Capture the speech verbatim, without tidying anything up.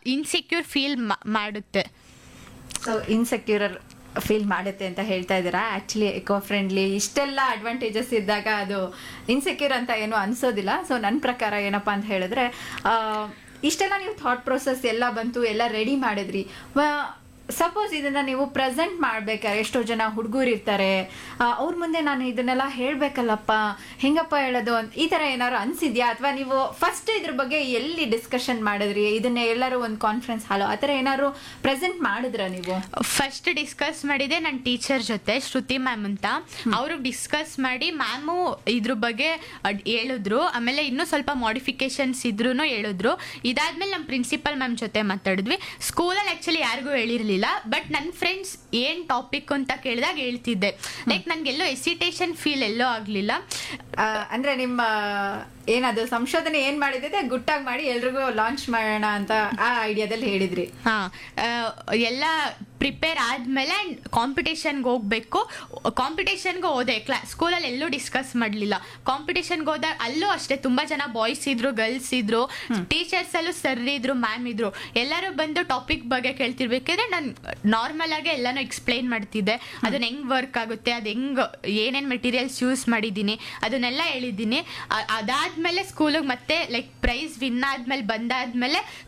Insecure feel ಮಾಡುತ್ತೆ. So insecure feel ಮಾಡುತ್ತೆ ಅಂತ ಹೇಳ್ತಾ ಇದ್ದೀರಾ. ಆ್ಯಕ್ಚುಲಿ ಎಕೋ ಫ್ರೆಂಡ್ಲಿ ಇಷ್ಟೆಲ್ಲ ಅಡ್ವಾಂಟೇಜಸ್ ಇದ್ದಾಗ ಅದು ಇನ್ಸೆಕ್ಯೂರ್ ಅಂತ ಏನು ಅನಿಸೋದಿಲ್ಲ. ಸೊ ನನ್ನ ಪ್ರಕಾರ ಏನಪ್ಪ ಅಂತ ಹೇಳಿದ್ರೆ, ಇಷ್ಟೆಲ್ಲ ನೀವು ಥಾಟ್ ಪ್ರೊಸೆಸ್ ಎಲ್ಲ ಬಂತು, ಎಲ್ಲ ರೆಡಿ ಮಾಡಿದ್ರಿ. ಸಪೋಸ್ ಇದನ್ನ ನೀವು ಪ್ರೆಸೆಂಟ್ ಮಾಡ್ಬೇಕಾದ್ರೆ ಎಷ್ಟೋ ಜನ ಹುಡುಗರು ಇರ್ತಾರೆ, ಅವ್ರ ಮುಂದೆ ನಾನು ಇದನ್ನೆಲ್ಲ ಹೇಳ್ಬೇಕಲ್ಲಪ್ಪ, ಹೆಂಗಪ್ಪ ಹೇಳೋದು ಅಂತ ಈ ತರ ಏನಾದ್ರು ಅನ್ಸಿದ್ಯಾ? ಅಥವಾ ನೀವು ಫಸ್ಟ್ ಇದ್ರ ಬಗ್ಗೆ ಎಲ್ಲಿ ಡಿಸ್ಕಷನ್ ಮಾಡಿದ್ರಿ? ಇದನ್ನ ಎಲ್ಲರೂ ಒಂದು ಕಾನ್ಫರೆನ್ಸ್ ಹಾಲು ಆ ಥರ ಏನಾದ್ರು ಪ್ರೆಸೆಂಟ್ ಮಾಡಿದ್ರ ನೀವು? ಫಸ್ಟ್ ಡಿಸ್ಕಸ್ ಮಾಡಿದೆ ನನ್ನ ಟೀಚರ್ ಜೊತೆ, ಶ್ರುತಿ ಮ್ಯಾಮ್ ಅಂತ. ಅವರು ಡಿಸ್ಕಸ್ ಮಾಡಿ ಮ್ಯಾಮು ಇದ್ರ ಬಗ್ಗೆ ಹೇಳಿದ್ರು. ಆಮೇಲೆ ಇನ್ನೂ ಸ್ವಲ್ಪ ಮಾಡಿಫಿಕೇಶನ್ಸ್ ಇದ್ರು ಹೇಳಿದ್ರು. ಇದಾದ್ಮೇಲೆ ನಮ್ಮ ಪ್ರಿನ್ಸಿಪಲ್ ಮ್ಯಾಮ್ ಜೊತೆ ಮಾತಾಡಿದ್ವಿ. ಸ್ಕೂಲಲ್ಲಿ ಆಕ್ಚುಲಿ ಯಾರಿಗೂ ಹೇಳಿರ್ಲಿಲ್ಲ, ಬಟ್ ನನ್ನ ಫ್ರೆಂಡ್ಸ್ ಏನ್ ಟಾಪಿಕ್ ಅಂತ ಕೇಳಿದಾಗ ಹೇಳ್ತಿದ್ದೆ. ಲೈಕ್ ನನ್ಗೆಲ್ಲೋ ಎಸಿಟೇಷನ್ ಫೀಲ್ ಎಲ್ಲೋ ಆಗ್ಲಿಲ್ಲ. ಅಂದ್ರೆ ನಿಮ್ಮ ಏನದು ಸಂಶೋಧನೆ ಏನ್ ಮಾಡಿದೆ ಗುಟ್ಟಾಗಿ ಮಾಡಿ ಎಲ್ರಿಗೂ ಲಾಂಚ್ ಮಾಡೋಣ ಅಂತ ಆ ಐಡಿಯಾದಲ್ಲಿ ಹೇಳಿದ್ರಿ. ಹಾ, ಎಲ್ಲ ಪ್ರಿಪೇರ್ ಆದ್ಮೇಲೆ ಕಾಂಪಿಟೇಷನ್ಗೆ ಹೋಗ್ಬೇಕು. ಕಾಂಪಿಟೇಷನ್ಗೆ ಹೋದೆ. ಕ್ಲಾ ಸ್ಕೂಲಲ್ಲಿ ಎಲ್ಲೂ ಡಿಸ್ಕಸ್ ಮಾಡಲಿಲ್ಲ. ಕಾಂಪಿಟೇಷನ್ಗೆ ಹೋದಾಗ ಅಲ್ಲೂ ಅಷ್ಟೇ ತುಂಬಾ ಜನ ಬಾಯ್ಸ್ ಇದ್ರು, ಗರ್ಲ್ಸ್ ಇದ್ರು, ಟೀಚರ್ಸ್ ಅಲ್ಲೂ ಸರ್ ಇದ್ರು, ಮ್ಯಾಮ್ ಇದ್ರು. ಎಲ್ಲರೂ ಬಂದು ಟಾಪಿಕ್ ಬಗ್ಗೆ ಕೇಳ್ತಿರ್ಬೇಕಾದ್ರೆ ನಾನು ನಾರ್ಮಲ್ ಆಗಿ ಎಲ್ಲಾನು ಎಕ್ಸ್ಪ್ಲೈನ್ ಮಾಡ್ತಿದ್ದೆ. ಅದನ್ನ ಹೆಂಗ್ ವರ್ಕ್ ಆಗುತ್ತೆ, ಅದು ಹೆಂಗ್ ಏನೇನ್ ಮೆಟೀರಿಯಲ್ಸ್ ಯೂಸ್ ಮಾಡಿದ್ದೀನಿ ಅದನ್ನೆಲ್ಲ ಹೇಳಿದ್ದೀನಿ. ಅದಾದ್ಮೇಲೆ ಸ್ಕೂಲಿಗೆ ಮತ್ತೆ ಲೈಕ್ ಪ್ರೈಸ್ ವಿನ್ ಆದ್ಮೇಲೆ ಬಂದಾದ್ಮೇಲೆ